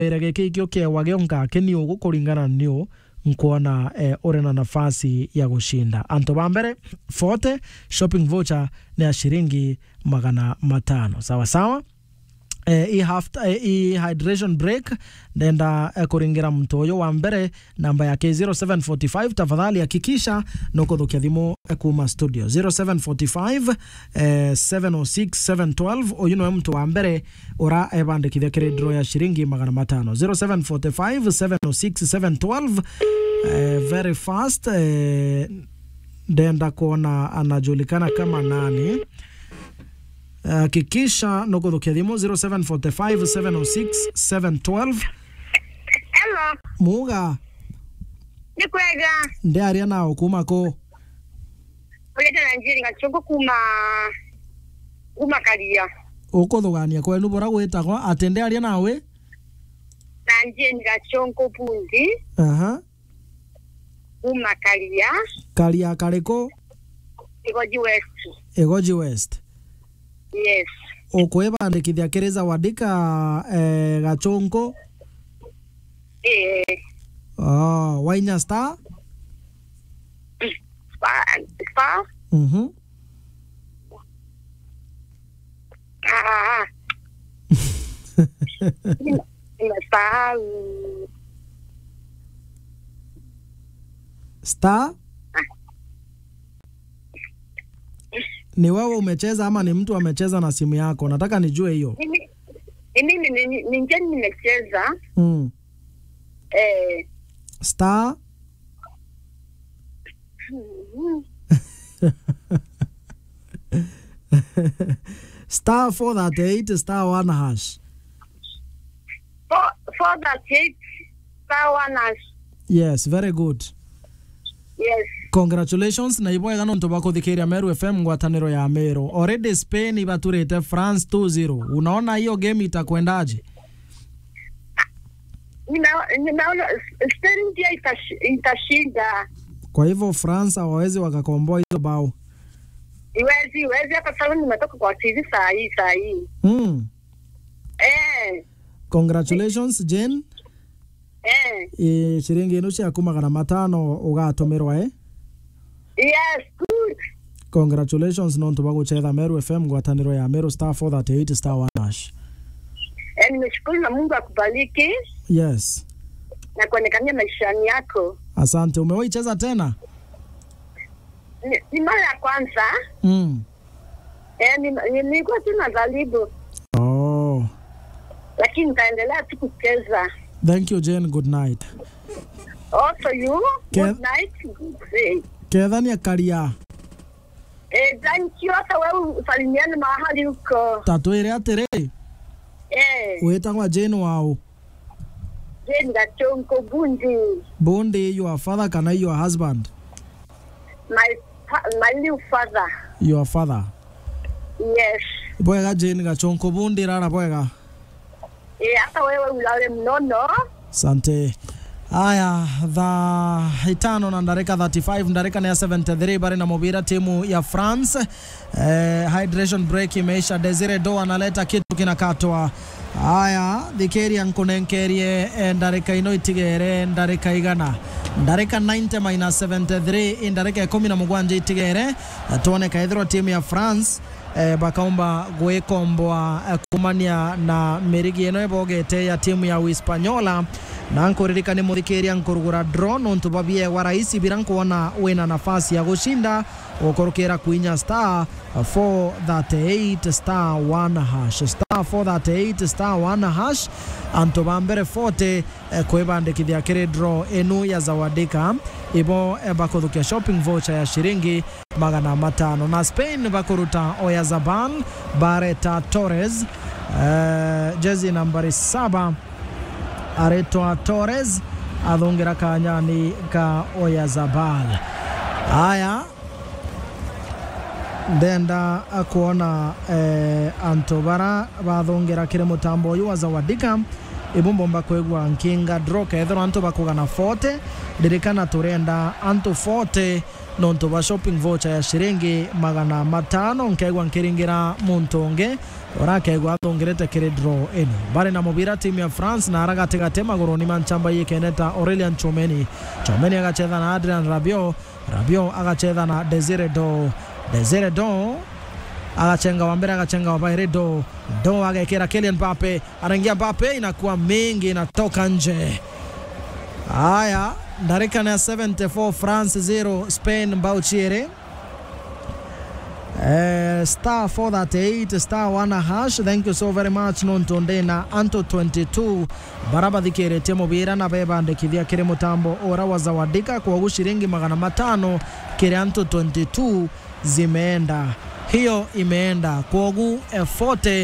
Geke ikio kewa geonga keni ugu kuringana nio nkuona ore na nafasi ya kushinda. Anto bambere forte shopping voucher ni ya shilingi 500. Sawa sawa. Hydration break ndenda kuringira mtoyo wa mbere namba yake 0745 tafadhali hakikisha nokothokia thimu kuma studio 0745 706 712 oyuno mtu wa mbere ora ebandikithia kire draw ya shilingi 500 0745 706 712 very fast ndenda kuona anajulikana kama nani. Kikisha nokothokia thimu 0745 706 712. Hello. Muga. Nikwega. Ndiaria nao kuma ko. Oleta Nigeria ngachongo kuma Karia. Ukothogania kwa nubora gwetagwa atende aria nawe. Nigeria ngachongo bundi. Aha. Kuma Karia. Karia kareko. Egoji West. Yes. Okwebandikithia kereza wadika gachongo. Wainya star. Star. Star. Ni wewe umecheza ama ni mtu amecheza na simu yako? Nataka nijue hiyo. Mimi nimecheza. Star. Star 438 star 1 hash. 438 star 1 hash. Yes, very good. Yes. Congratulations na ibo egano ntobako thikiria Meru FM ngwataniro ya Meru. Already Spain ibaturete France 2-0. Unaona hiyo game itakwendaje? Ninaona Spain pia itashinda. Kwa hivyo France hawawezi wakakomboa hizo bao. Iwezi hapa sababu nimetoka kwa TV saa hii. Congratulations Jane. Shilingi ino cia kuma 500 ugatumirwa Yes, good. Congratulations nonto baguchetha Meru FM ngwataniro ya Meru star 438 star 1 hash. Nimeshukuru na Mungu akubariki. Yes. Na kuonekania maishani yako. Asante. Umewahi cheza tena? Ni mara ya kwanza. Nilikuwa tu nazalibu. Lakini nitaendelea tu kucheza. Thank you Jane, good night. Also you, good night, good day. Kedhania Karia. Thank you, hata wewe usalimiane mahali uko. Tatuire atere. Wetangwa Jane wao. Jane gachongo bundi. Bundi, your father kana your husband? My new father. Your father? Yes. Boyega Jane gachongo bundi rara boyega. Hata wewe ulale mnono. Sante. Aya, hitano na ndareka 35 ndareka na 73 bari na mobira timu ya France. Hydration break imeisha. Desire Do analeta kitu kinakatwa. Aya, thikeria nkunenkerie ndareka ino itigere ndareka igana. Ndareka 90 - 73 ndareka 17 itigere. Tuone kaithiro timu ya France bakaomba gwekomboa kumania na merigi eno ebogete ya timu ya Uhispaniola na nkuririka ni muthikiria nkurugura drone onto babie wa raisi birankuona wena nafasi ya gushinda okorokera kuinya star 438 star 1 hash star 438 star 1 hash anto bambere forte kwebandikithia kire draw enu ya zawadika ibo bakothukia shopping voucher ya shilingi 500 na Spain bakuruta Oyarzabal Barreta Torres jezi nambari 7 Aretwa Torres athongera kanyani ka Oyarzabal. Aya ndenda akuona antobara bathongera kire mutambo uyu wa zawadika ibumbomba kwegwa nkinga draw kethero anto bakugana forte dirikana turenda anto forte nonto ba shopping voucher ya shiringi 500 nkegwa nkiringira muntonge orakegwa thongerete kiri draw eno bari na mubira timu ya France na araga tegate magoroni manchamba yikeneta Aurelien Tchouameni agacheza na Adrien Rabiot agacheza na Desire Do agachenga wa mbele agachenga wa Baire Do agekera Kylian Mbappe anaingia Mbappe inakuwa mingi inatoka nje. Haya dakika na 74 France 0 Spain Mbauchiere star 438 star 1 hash. Thank you so very much nontonde na Anto 22 baraba dhikere temo bira na beba ndekithia kire mutambo ora wazawadika kwa ushiringi 500 kire Anto 22 zimeenda hiyo imeenda kwogu 40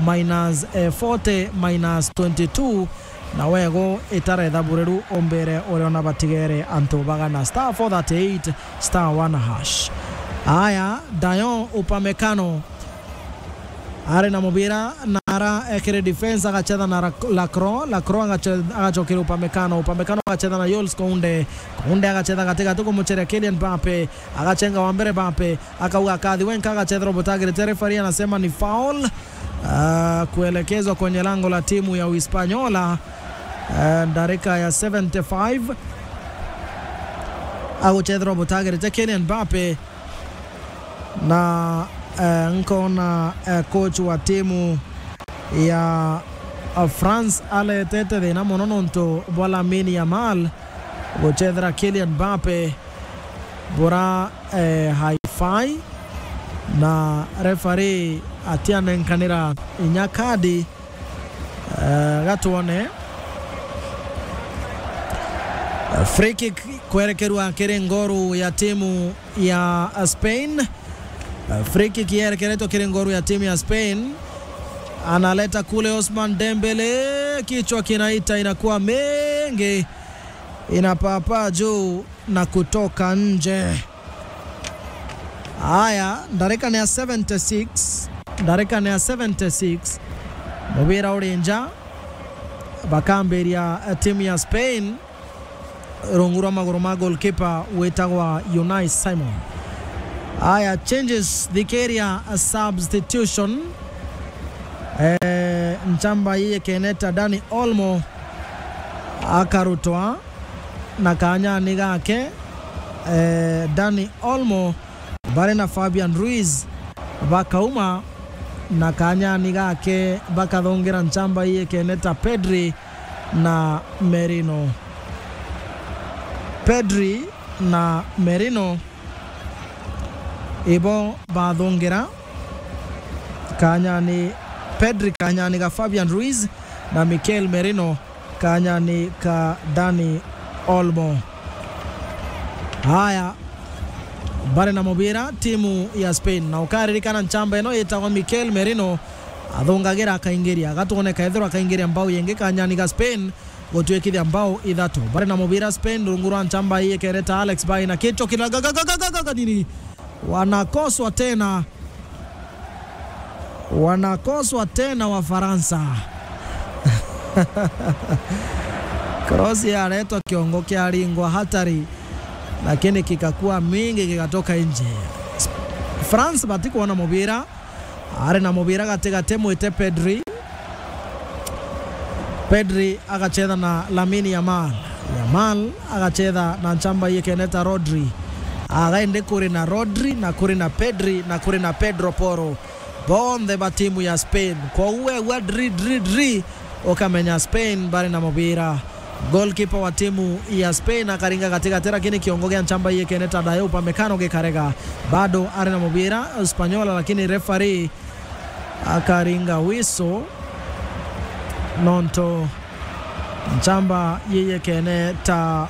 minus 22 na wego itare dhabureru ombere oreona batigere Anto bagana star 438 star 1 hash. Aya Dayon Upamecano are na mubira nara ekere defense agacheza na Lacroix agachokera Upamecano agacheza na Jules Kounde agacheza katika tuko mchere Kylian Mbappe agachenga wa mbele Mbappe akauga kadhi wenka agacheza robotagere referee anasema ni foul kuelekezwa kwenye lango la timu ya Uhispaniola dakika ya 75 agacheza robotagere Kylian Mbappe na nkona coach wa timu ya France ale tete de na monononto bola mini Yamal gochedra Kylian Mbappe bora hi-fi na referee atiana nkanira inyakadi gatuone free kick kwerekerwa kirengoru ya timu ya Spain. Free kick yerekereto kirengoru ya timu ya Spain analeta kule Osman Dembele kichwa kinaita inakuwa mengi inapapa juu na kutoka nje. Haya dakika ni ya 76 mubira orenja bakamberi ya timu ya Spain rungura magoroma goalkeeper wetagwa Unai Simon. Aya changes the area a substitution nchamba yiye keneta Dani Olmo akarutwa na kanyani gake Dani Olmo barena Fabian Ruiz bakauma na kanyani gake bakathongera nchamba yiye keneta Pedri na Merino ibo bathongera kanyani Pedri kanyani ka Fabian Ruiz na Mikel Merino kanyani ka Dani Olmo. Haya bare na mubira timu ya Spain na ukaririkana nchamba eno yetagwa Mikel Merino athongagera akaingeria gatoneka ethero akaingeria mbao yenge kanyani ka Spain gotwekithia mbao ithatu bare na mubira Spain rungura nchamba iye kereta Alex Bay na kicho kinagagagadini wanakoswa tena wa Faransa. Krosi ya reto kiongo kia ringwa hatari lakini kikakuwa mingi kikatoka nje. France batiko wana mubira are na mubira katika temu ite Pedri agacheza na Lamine Yamal agacheza na nchamba iye keneta Rodri agaende kuri na Rodri na kuri na Pedri na kuri na Pedro Porro bonde batimu ya Spain kwa uwe wadri okamenya Spain bari na mubira. Goalkeeper wa timu ya Spain akaringa katika tera kini kiongogea nchamba iye keneta Dayon Upamecano gekarega bado are na mubira Hispaniola lakini referee akaringa wiso nonto nchamba iye keneta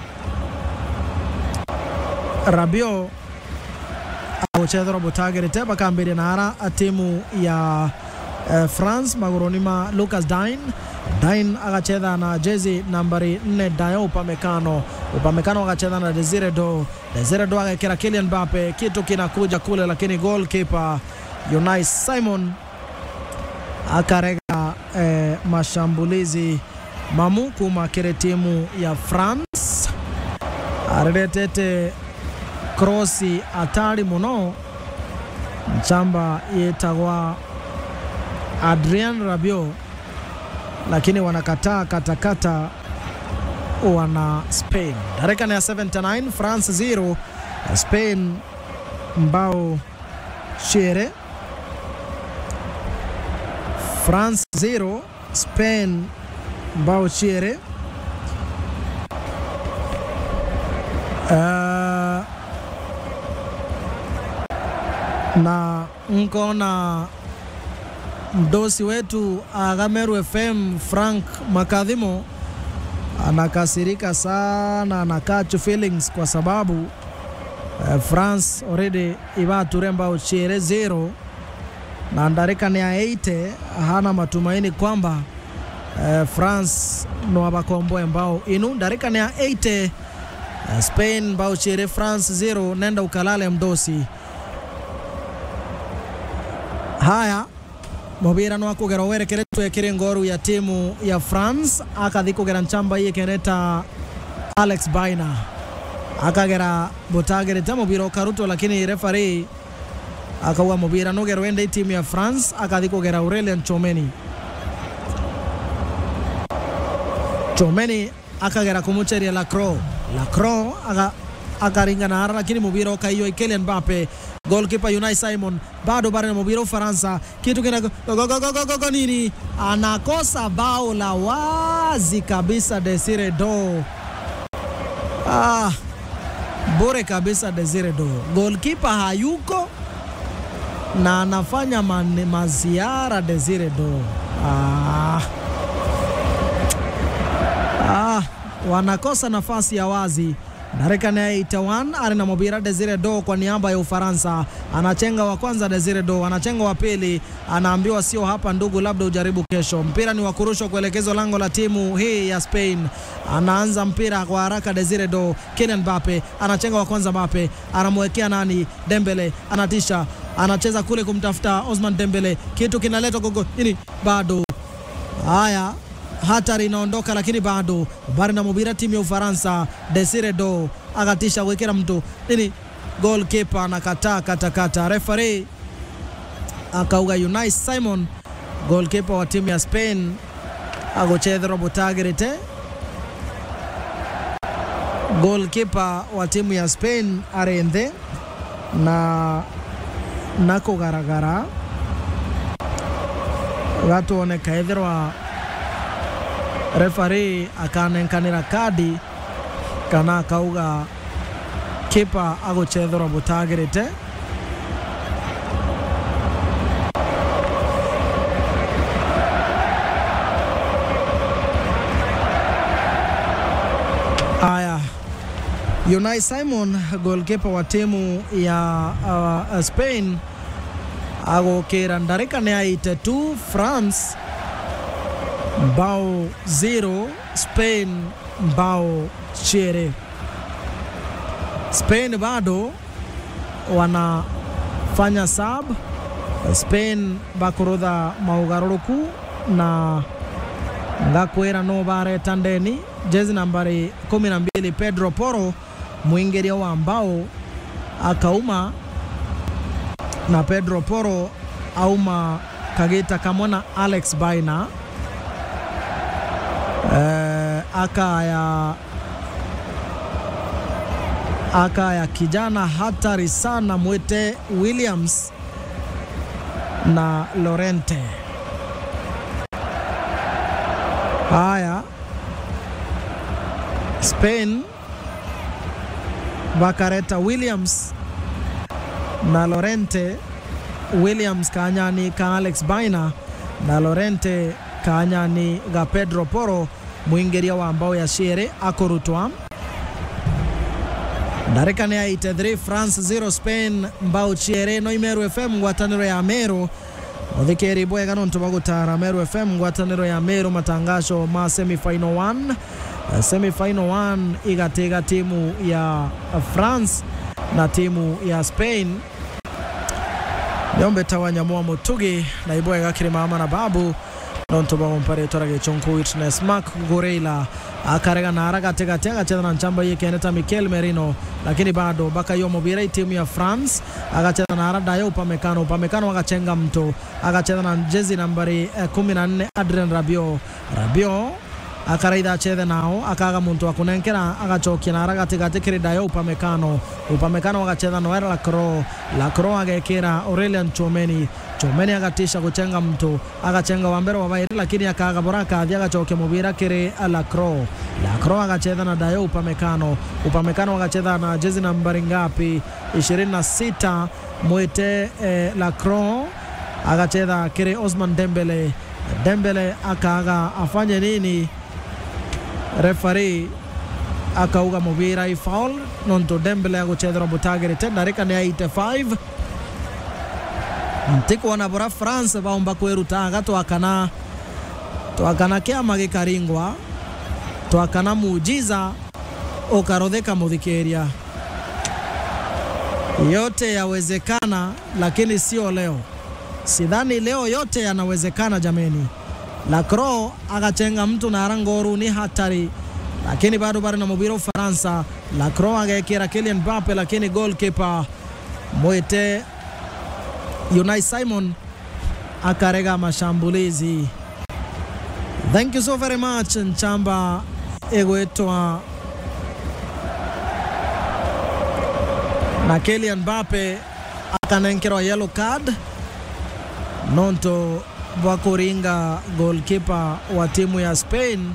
Rabiot auchedro butagere teba kambiri nara timu ya France magoronima Lucas Digne agacheza na jezi nambari 4 Dayon Upamecano agacheza na Desire Do agakera Kylian Mbappe kitu kinakuja kule lakini goalkeeper Unai Simon akarega mashambulizi mamuku makere timu ya France aredetete crossi atari muno mchamba yetagwa Adrien Rabiot, lakini wanakataa katakata wana Spain. Dakika ya 79, France 0 Spain mbao shere. France 0 Spain mbao shere. Na nkona mdosi wetu Agameru FM Frank Makadhimo anakasirika sana, anakachu feelings kwa sababu France already ibaturemba uchere 0 na ndarika ni ya 8. Hana matumaini kwamba France no abakombo ambao inu ndarika ni ya 8. Spain mbao chere France 0. Nenda ukalale mdosi. Haya mubira no akugera werekere twekere ngoru ya timu ya France akathikugera nchamba iye keneta Alex Baina akagera botagere tamo biro karuto, lakini referee akawa mubira no gero ende timu ya France akathikugera Aurelien Tchouameni akagera kumucheria Lacroix akaringana hara, lakini mubira okaiyo Kylian Mbappe. Goalkeeper Unai Simon bado na mubira Ufaransa, kitu kina nini, anakosa bao la wazi kabisa Desire Do. Bure kabisa Desire Do. Goalkeeper hayuko na anafanya maziara Desire Do. Wanakosa nafasi ya wazi. Dakika ya 81 arena mubira Desire Do kwa niaba ya Ufaransa. Anachenga wa kwanza Desire Do, anachenga wa pili, anaambiwa sio hapa ndugu, labda ujaribu kesho. Mpira ni wa kurushwa kuelekezwa lango la timu hii ya Spain. Anaanza mpira kwa haraka Desire Do. Kylian Mbappe anachenga wa kwanza, Mbappe anamwekea nani? Dembele anatisha, anacheza kule kumtafuta Ousmane Dembele, kitu kinaletwa gogo nini, bado. Haya, hatari inaondoka, lakini bado bari na mubira timu ya Ufaransa. Desire Do akatisha wekera mtu nini, goalkeeper anakataa katakata. Referee akauga Unai Simon, goalkeeper wa timu ya Spain agocheza robotagerete. Goalkeeper wa timu ya Spain arende na nako garagara watu oneka edherwa referee akanenkanira kadi kana kauga keeper agochethora butagerete. Aya, Unai Simon, goalkeeper wa timu ya Spain agokera ndarika ne 82. France bao 0 Spain bao chere. Spain bado wanafanya sub. Spain bakurodha maugaruruku na ngakwera no bare tandeni jezi nambari 12 Pedro Porro, mwingeria wa ambao akauma na Pedro Porro auma kageta kamona Alex Baina. Akaya kijana hatari sana mwete Williams na Lorente. Haya, Spain bakareta Williams na Lorente. Williams kanyani ka Alex Baina na Lorente kanyani ga Pedro Porro, mwingeria wa ambao ya shere akorutwa. Darika ne 83 France 0 Spain mbao chere. No Imeru FM ngwataniro ya Meru othikeri bwega no ntubagutara Meru FM ngwataniro ya Meru matangasho ma semi-final 1. Semi-final 1 igatega timu ya France na timu ya Spain. Yombe tawanya mwa Mutugi na ibwega kirima ama na babu non tubago mpare torage chonku witness Mark Goreila akarega na haraka tega akacheza na nchamba yake Keneta Mikel Merino, lakini bado Bakayo Mobira timu ya France akacheza na haraka ya Upamecano akachenga mtu, akacheza na jezi nambari 14 Adrien Rabiot akaraida acheze nao akaga muntu akunenkera agachokia na haraka tega tega ya Upamecano akacheza na Lacroix agekera Aurelien Chomeni agatisha kuchenga mtu, agachenga wambere wa Bayern, lakini akaga boraka agachokia Mobira kere Lacroix agacheza na Dayo Upamecano agacheza na jezi nambari ngapi 26 Moite Lacroix agacheza kere Osman Dembele akaga afanye nini, referee akauga Mobira foul nonto Dembele agocheza Botagere tena reka ni 85 ntiko wana bora France baomba kweruta twakana kia magikaringwa twakana muujiza okarodheka muthikeria, yote yawezekana lakini sio leo. Sidhani leo yote yanawezekana jameni. Lacroix agachenga mtu na arangoru ni hatari, lakini bado na Mobira Ufaransa. Lacroix agekera Kylian Mbappe, lakini goalkeeper Moite Unai Simon akarega mashambulizi. Thank you so very much nchamba egoetwa na Kylian Mbappe akanenkerwa yellow card nonto wakuringa goalkeeper wa timu ya Spain.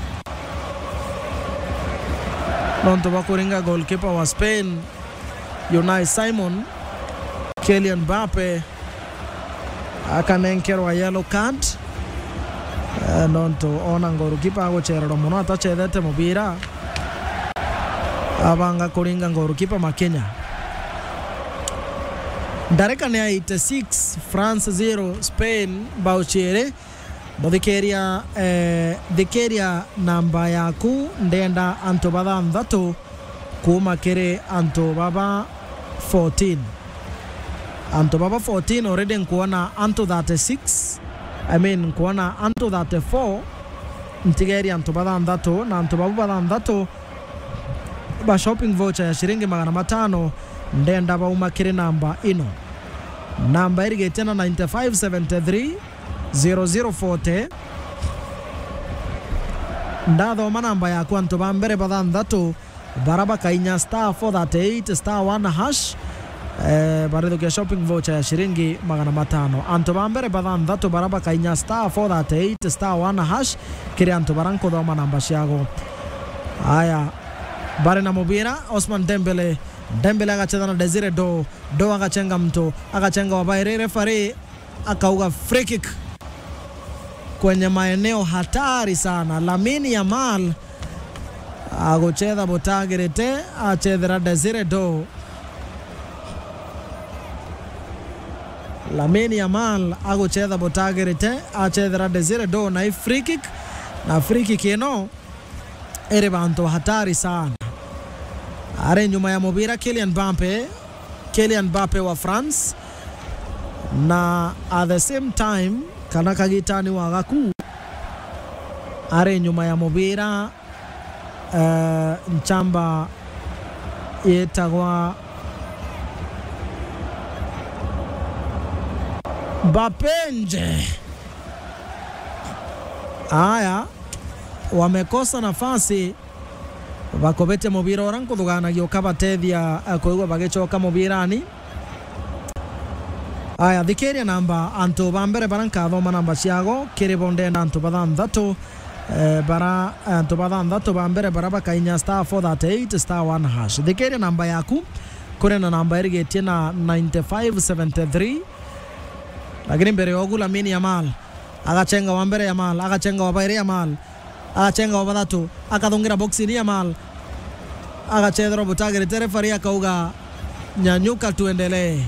Unai Simon, Kylian Mbappe akanenkerwa yellow card nonto ona goalkeeper agocherero muno atachethete mubira abanga kuringa goalkeeper makenya. Ndareka ni 86 France 0 Spain bauchere Dhikeria namba yaku ndenda antobaba mdhato kuma kere antobaba 14 already nkuona anto 36 nkuona anto 34 ntigeri antobaba mdhato na antobaba mdhato ba shopping voucher ya shilingi 500 ndenda bauma kere namba ino namba irige tena 9573 0040 ndadho manamba ya kwanto bambere badandatu baraba kainya star 438 star 1 hash baredo kia shopping voucher ya shilingi 500 anto bambere badandatu baraba kainya star 438 star 1 hash kiri anto baranko dho manamba shiago haya bare na Mobira Osman Dembele agacheza na Desire Do agachenga mtu, agachenga wa Bayern, referee akauga free kick kwenye maeneo hatari sana. Lamine Yamal agocheza Botagerete achezera Desire Do. Lamine Yamal agocheza Botagerete achezera Desire Do na free kick, na free kick eno ere bantu hatari sana. Are nyuma ya Mobira Kylian Mbappe wa France, na at the same time kana kagitani wa gaku are nyuma ya Mobira nchamba yetagwa Bapenje. Aya wamekosa nafasi bakobete Mobira oranko dugana gyokaba tethia koigwa bagechoka Mobirani. Aya Dhikeria namba anto bambere baranka thoma namba ciago kiri bonde na anto badandatu bara anto badandatu bambere baraba kainya star 438 star 1 hash. Dhikeria namba yaku kore na namba irigetie na 9573, lakini mbere yogu Lamine Yamal agachenga wambere Yamal agachenga wabaire Yamal agachenga wabadatu akadhungira boxi ni Yamal agachedro Botagere referee akauga nyanyuka tuendelee.